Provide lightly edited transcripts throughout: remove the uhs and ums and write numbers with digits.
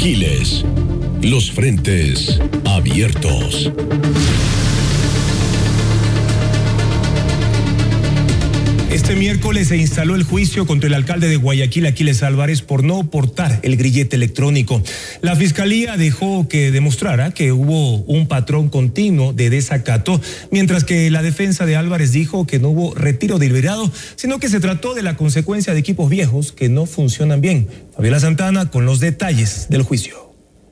Guayaquiles. Los frentes abiertos. Este miércoles se instaló el juicio contra el alcalde de Guayaquil, Aquiles Álvarez, por no portar el grillete electrónico. La fiscalía dejó que demostrara que hubo un patrón continuo de desacato, mientras que la defensa de Álvarez dijo que no hubo retiro deliberado, sino que se trató de la consecuencia de equipos viejos que no funcionan bien. Fabiola Santana con los detalles del juicio.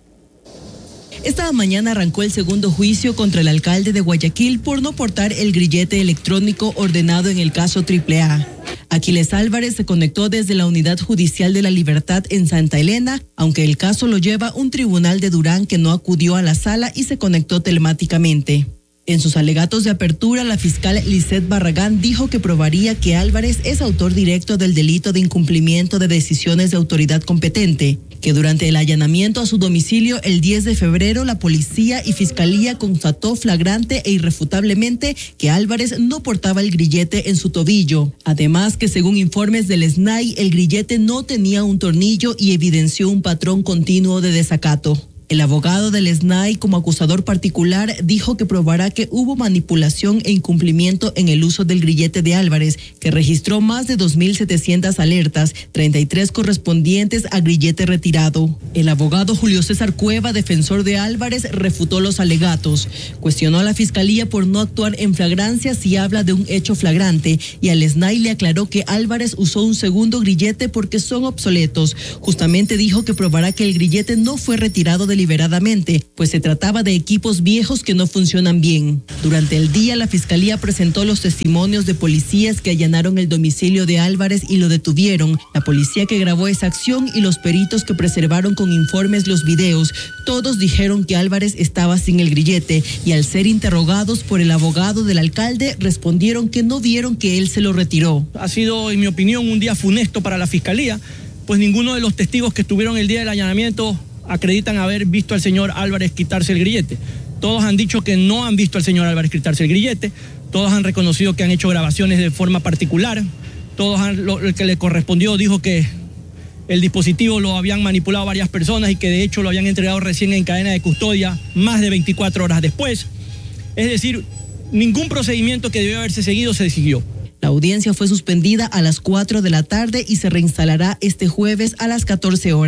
Esta mañana arrancó el segundo juicio contra el alcalde de Guayaquil por no portar el grillete electrónico ordenado en el caso AAA. Aquiles Álvarez se conectó desde la Unidad Judicial de la Libertad en Santa Elena, aunque el caso lo lleva un tribunal de Durán que no acudió a la sala y se conectó telemáticamente. En sus alegatos de apertura, la fiscal Lisette Barragán dijo que probaría que Álvarez es autor directo del delito de incumplimiento de decisiones de autoridad competente, que durante el allanamiento a su domicilio el 10 de febrero la policía y fiscalía constató flagrante e irrefutablemente que Álvarez no portaba el grillete en su tobillo. Además que según informes del SNAI, el grillete no tenía un tornillo y evidenció un patrón continuo de desacato. El abogado del SNAI, como acusador particular, dijo que probará que hubo manipulación e incumplimiento en el uso del grillete de Álvarez, que registró más de 2.700 alertas, 33 correspondientes a grillete retirado. El abogado Julio César Cueva, defensor de Álvarez, refutó los alegatos. Cuestionó a la fiscalía por no actuar en flagrancia si habla de un hecho flagrante, y al SNAI le aclaró que Álvarez usó un segundo grillete porque son obsoletos. Justamente dijo que probará que el grillete no fue retirado deliberadamente, pues se trataba de equipos viejos que no funcionan bien. Durante el día, la fiscalía presentó los testimonios de policías que allanaron el domicilio de Álvarez y lo detuvieron, la policía que grabó esa acción y los peritos que preservaron con informes los videos. Todos dijeron que Álvarez estaba sin el grillete y al ser interrogados por el abogado del alcalde, respondieron que no vieron que él se lo retiró. Ha sido, en mi opinión, un día funesto para la fiscalía, pues ninguno de los testigos que estuvieron el día del allanamiento acreditan haber visto al señor Álvarez quitarse el grillete. Todos han dicho que no han visto al señor Álvarez quitarse el grillete, todos han reconocido que han hecho grabaciones de forma particular, el que le correspondió dijo que el dispositivo lo habían manipulado varias personas y que de hecho lo habían entregado recién en cadena de custodia más de 24 horas después. Es decir, ningún procedimiento que debió haberse seguido se siguió. La audiencia fue suspendida a las 4 de la tarde y se reinstalará este jueves a las 14 horas.